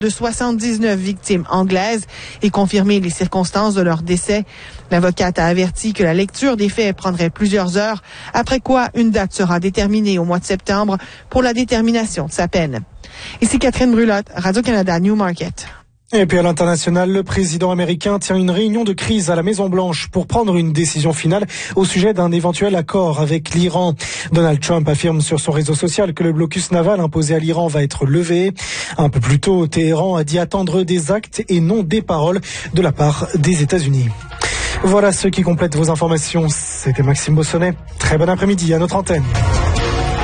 de 79 victimes anglaises et confirmer les circonstances de leur décès. L'avocate a averti que la lecture des faits prendrait plusieurs heures, après quoi une date sera déterminée au mois de septembre pour la détermination de sa peine. Ici Catherine Brulotte, Radio-Canada Newmarket. Et puis à l'international, le président américain tient une réunion de crise à la Maison-Blanche pour prendre une décision finale au sujet d'un éventuel accord avec l'Iran. Donald Trump affirme sur son réseau social que le blocus naval imposé à l'Iran va être levé. Un peu plus tôt, Téhéran a dit attendre des actes et non des paroles de la part des États-Unis. Voilà ce qui complète vos informations. C'était Maxime Bossonnet. Très bon après-midi à notre antenne.